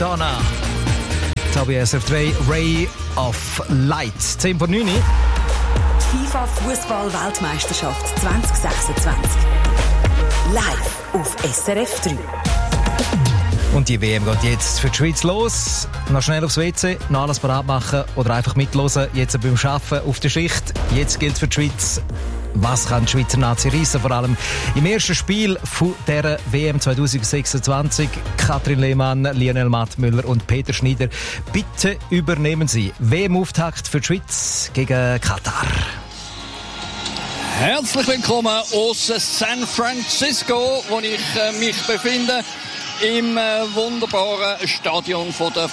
Madonna. Tobias F3, Ray of Light. 10 vor 9. FIFA Fußball-Weltmeisterschaft 2026. Live auf SRF 3. Und die WM geht jetzt für die Schweiz los. Noch schnell aufs WC, noch alles bereit machen oder einfach mitlosen. Jetzt beim Arbeiten auf der Schicht. Jetzt gilt für die Schweiz. Was kann die Schweizer Nazi reissen? Vor allem im ersten Spiel von dieser WM 2026. Katrin Lehmann, Lionel Mattmüller und Peter Schneider. Bitte übernehmen Sie WM-Auftakt für die Schweiz gegen Katar. Herzlich willkommen aus San Francisco, wo ich mich befinde. Im wunderbaren Stadion der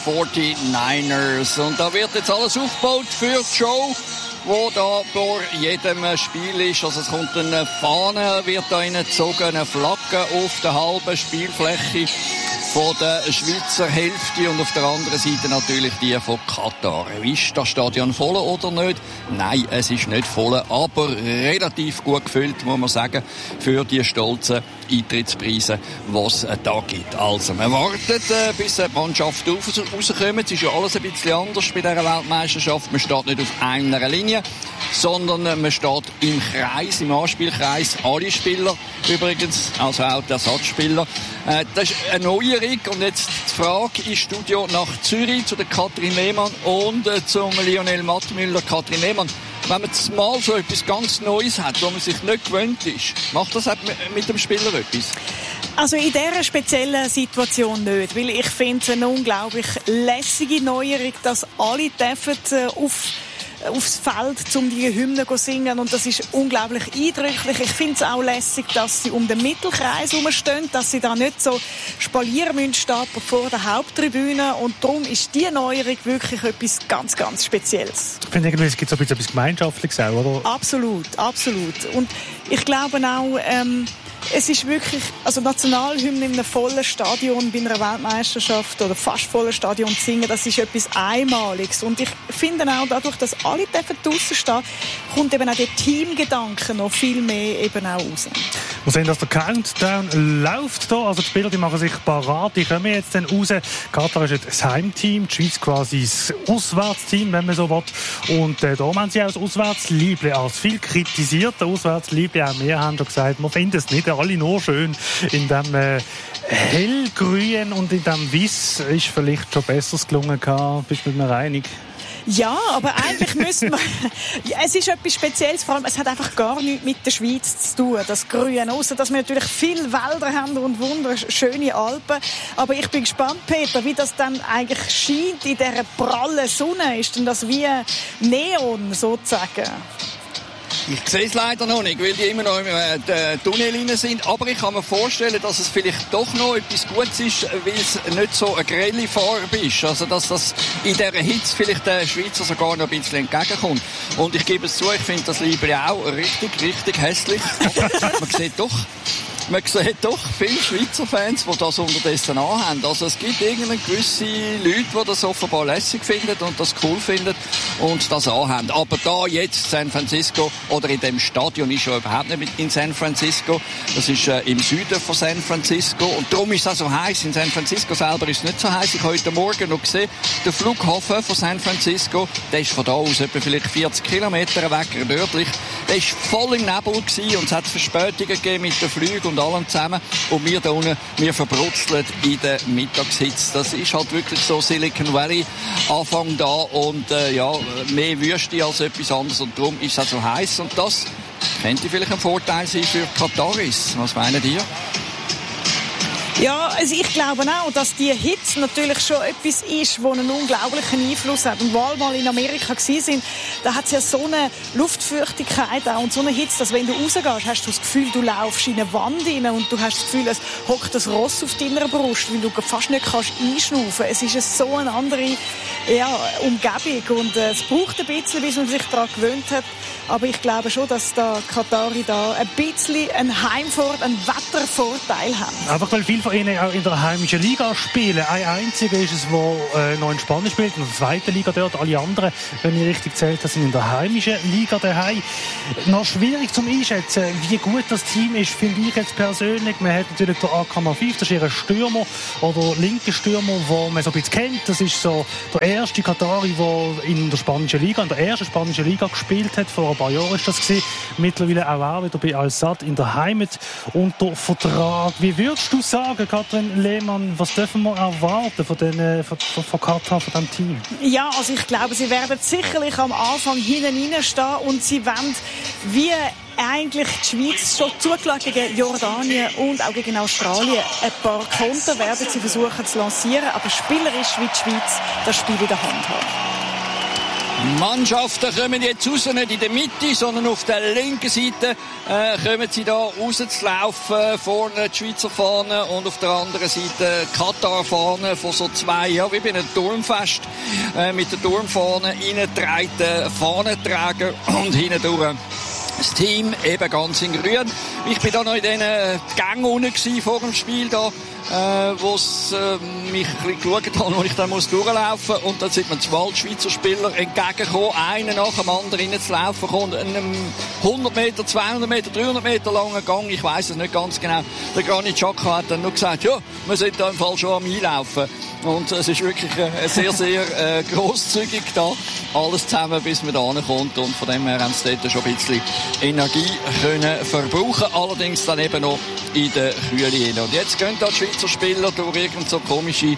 49ers. Und da wird jetzt alles aufgebaut für die Show, wo da vor jedem Spiel ist. Also es kommt eine Fahne, wird da hineingezogen, eine Flagge auf der halben Spielfläche von der Schweizer Hälfte und auf der anderen Seite natürlich die von Katar. Ist das Stadion voll oder nicht? Nein, es ist nicht voll, aber relativ gut gefüllt, muss man sagen, für die stolzen Eintrittspreise, die es da gibt. Also, man wartet, bis die Mannschaften rauskommen. Es ist ja alles ein bisschen anders bei dieser Weltmeisterschaft. Man steht nicht auf einer Linie, sondern man steht im Kreis, im Anspielkreis. Alle Spieler übrigens, also auch die Ersatzspieler. Das ist eine Neuerung. Und jetzt die Frage ins Studio nach Zürich zu der Katrin Lehmann und zum Lionel Mattmüller. Katrin Lehmann, wenn man jetzt mal so etwas ganz Neues hat, wo man sich nicht gewöhnt ist, macht das mit dem Spieler etwas? Also in dieser speziellen Situation nicht, weil ich finde es eine unglaublich lässige Neuerung, dass alle dürfen aufs Feld, um die Hymne zu singen. Und das ist unglaublich eindrücklich. Ich finde es auch lässig, dass sie um den Mittelkreis herumstehen, dass sie da nicht so spalieren müssen vor der Haupttribüne. Und darum ist diese Neuerung wirklich etwas ganz, ganz Spezielles. Ich finde irgendwie, es gibt so etwas Gemeinschaftliches auch, oder? Absolut, absolut. Und ich glaube auch, es ist wirklich, also Nationalhymne in einem vollen Stadion bei einer Weltmeisterschaft oder fast vollen Stadion zu singen, das ist etwas Einmaliges. Und ich finde auch, dadurch, dass alle draussen stehen, kommt eben auch der Teamgedanke noch viel mehr eben auch raus. Wir sehen, dass der Countdown läuft hier. Also die Spieler, die machen sich parat, die kommen jetzt dann raus. Katar ist das Heimteam, die Schweiz quasi das Auswärtsteam, wenn man so will. Und da haben sie auch das Auswärtsliebling als viel kritisiert. Der Auswärtsliebling, auch wir haben schon gesagt, wir finden es nicht alle nur schön. In dem hellgrün und in dem Weiß ist vielleicht schon besser gelungen. Bist du mit mir einig? Ja, aber eigentlich müsste man... Es ist etwas Spezielles, vor allem, es hat einfach gar nichts mit der Schweiz zu tun, das Grün. Ausser, dass wir natürlich viele Wälder haben und wunderschöne Alpen. Aber ich bin gespannt, Peter, wie das dann eigentlich scheint in dieser prallen Sonne. Ist denn das wie Neon sozusagen? Ich sehe es leider noch nicht, weil die immer noch im Tunnel rein sind. Aber ich kann mir vorstellen, dass es vielleicht doch noch etwas Gutes ist, weil es nicht so eine grelle Farbe ist. Also, dass das in dieser Hitze vielleicht der Schweizer sogar noch ein bisschen entgegenkommt. Und ich gebe es zu, ich finde das Liebling auch richtig, richtig hässlich. Man sieht doch viele Schweizer Fans, die das unterdessen anhaben. Also es gibt irgendeine gewisse Leute, die das offenbar lässig finden und das cool finden und das anhaben. Aber da jetzt San Francisco oder in dem Stadion ist ja überhaupt nicht in San Francisco. Das ist im Süden von San Francisco und darum ist es auch so heiß. In San Francisco selber ist es nicht so heiß. Ich habe heute Morgen noch gesehen, der Flughafen von San Francisco, der ist von da aus etwa vielleicht 40 Kilometer weg, nördlich. Der ist voll im Nebel gewesen und es hat Verspätungen gegeben mit den Flügen und allem zusammen. Und wir da unten, wir verbrutzeln in der Mittagshitze. Das ist halt wirklich so Silicon Valley Anfang da und mehr Wüste als etwas anderes. Und darum ist es auch so heiß. Und das könnte vielleicht ein Vorteil sein für Kataris. Was meinen ihr? Ja, also ich glaube auch, dass die Hitze natürlich schon etwas ist, das einen unglaublichen Einfluss hat. Und weil wir mal in Amerika waren, da hat es ja so eine Luftfeuchtigkeit auch und so eine Hitze, dass wenn du rausgehst, hast du das Gefühl, du laufst in eine Wand rein und du hast das Gefühl, es hockt das Ross auf deiner Brust, weil du fast nicht einschnaufen kannst. Es ist so eine andere Umgebung und es braucht ein bisschen, bis man sich daran gewöhnt hat. Aber ich glaube schon, dass der Katari da ein bisschen einen Wettervorteil haben. Einfach weil viele von ihnen auch in der heimischen Liga spielen. Ein einziger ist es, der noch in Spanien spielt, in der zweiten Liga dort. Alle anderen, wenn ich richtig zählt, sind in der heimischen Liga daheim. Noch schwierig zum Einschätzen, wie gut das Team ist, finde ich jetzt persönlich. Man hat natürlich den Akama 5, das ist ihr Stürmer oder linke Stürmer, den man so ein bisschen kennt. Das ist so der erste Katari, der in der spanischen Liga, in der ersten spanischen Liga gespielt hat. Vor ein paar Jahren ist das gewesen. Mittlerweile auch wieder bei Al-Sadd in der Heimat unter Vertrag. Wie würdest du sagen, Katrin Lehmann, was dürfen wir erwarten von Katar, von diesem Team? Ja, also ich glaube, sie werden sicherlich am Anfang hinten reinstehen und sie wollen wie eigentlich die Schweiz schon zugelassen gegen Jordanien und auch gegen Australien. Ein paar Konter werden sie versuchen zu lancieren, aber spielerisch wie die Schweiz das Spiel in der Hand haben. Mannschaften kommen jetzt raus, nicht in der Mitte, sondern auf der linken Seite kommen sie da rauszulaufen. Vorne die Schweizer Fahne und auf der anderen Seite Katar-Fahne von so zwei, ja, wie bei einem Turmfest, mit der Turmfahne reingetragenen Fahnenträger und hinten durch das Team eben ganz in grün. Ich bin da noch in diesen Gängen unten vor dem Spiel da, wo es mich ein bisschen geschaut hat, wo ich dann durchlaufen muss. Und dann sind mir zwei Schweizer Spieler entgegengekommen, einer nach dem anderen reinzulaufen kommt. Einen 100 Meter, 200 Meter, 300 Meter langen Gang, ich weiss es nicht ganz genau. Der Granit Xhaka hat dann nur gesagt, ja, wir sind da im Fall schon am Einlaufen. Und es ist wirklich sehr, sehr grosszügig da. Alles zusammen, bis man da hinkommt. Und von dem her haben sie dort schon ein bisschen Energie können verbrauchen. Allerdings dann eben noch in der Kühle. Und jetzt gehen da die Schweizer Spieler durch irgend so komische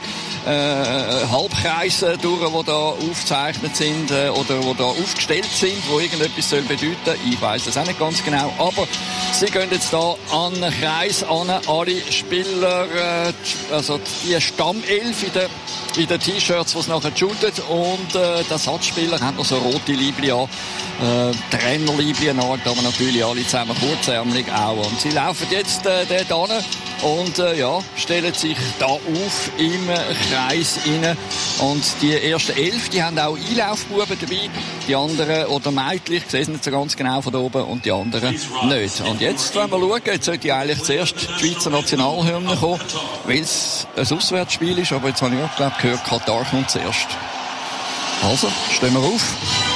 Halbkreise durch, die da aufgezeichnet sind oder die da aufgestellt sind, wo irgendetwas soll bedeuten. Ich weiss das auch nicht ganz genau. Aber sie gehen jetzt da an den Kreis an. Alle Spieler, also die Stammelf in den T-Shirts, die es nachher shootet. Und der Ersatzspieler haben noch so rote Liebli an, Trainerliebli an, aber natürlich alle zusammen kurzärmelig auch. Und sie laufen jetzt dort hin und stellen sich da auf im Kreis rein. Und die ersten 11, die haben auch Einlaufbuben dabei. Die anderen, oder Mädchen, ich sehe es nicht so ganz genau von oben, und die anderen nicht. Und jetzt, wenn wir schauen, jetzt sollte eigentlich zuerst die Schweizer Nationalhymne kommen, weil es ein Auswärtsspiel ist. Aber jetzt habe ich auch gehört, Katar kommt zuerst. Also, stehen wir auf.